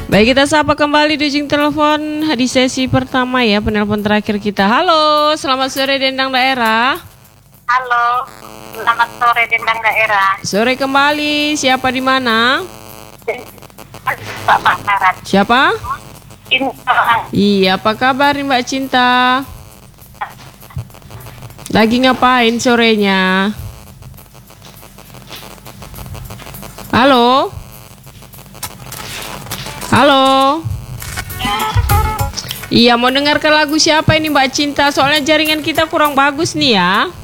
Baik, kita sapa kembali di ujung telepon di sesi pertama ya, penelpon terakhir kita. Halo, selamat sore Dendang Daerah. Halo, selamat sore Dendang Daerah. Sore kembali, siapa di mana? Pak Makarat. Siapa? Cinta. Iya, apa kabar nih Mbak Cinta? Lagi ngapain sorenya? Halo? Halo? Iya, mau dengarkan lagu siapa ini Mbak Cinta? Soalnya jaringan kita kurang bagus nih ya.